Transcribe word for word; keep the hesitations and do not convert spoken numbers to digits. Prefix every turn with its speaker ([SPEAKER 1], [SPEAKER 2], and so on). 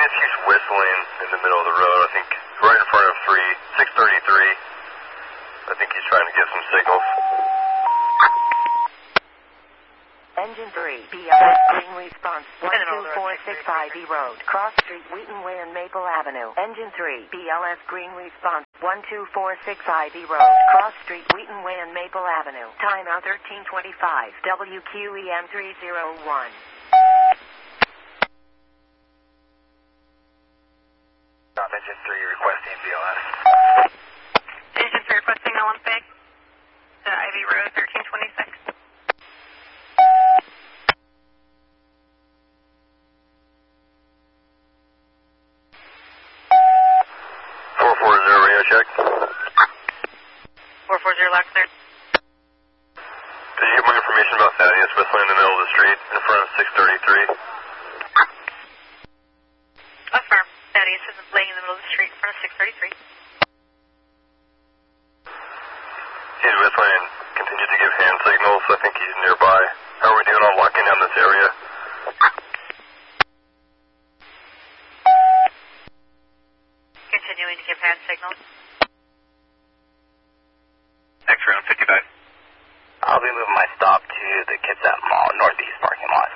[SPEAKER 1] if he's whistling in the middle of the road. I think right in front of three six thirty-three. I think he's trying to get some signals.
[SPEAKER 2] Engine three, B L S Green Response, one two four six Ivy Road, Cross Street, Wheaton Way and Maple Avenue. Engine three, B L S Green Response, one two four six Ivy Road, Cross Street, Wheaton Way and Maple Avenue. Timeout thirteen twenty-five, W Q E M three oh one.
[SPEAKER 1] Stop Engine three requesting B L S.
[SPEAKER 3] Engine three requesting Olympic to Ivy Road, thirteen twenty-six.
[SPEAKER 1] four four zero radio check.
[SPEAKER 3] four four zero Lock, sir.
[SPEAKER 1] Did you get more information about Thaddeus whistling in the middle of the street in front of six thirty-three?
[SPEAKER 3] Affirm. Thaddeus is laying in the middle of the street in front of six thirty-three.
[SPEAKER 1] He's whistling and continues to give hand signals. I think he's nearby. How are we doing on locking down this area?
[SPEAKER 3] Continuing to give hand signals.
[SPEAKER 1] X round fifty-five.
[SPEAKER 4] I'll be moving my stop to the Kitsap Mall Northeast parking lot.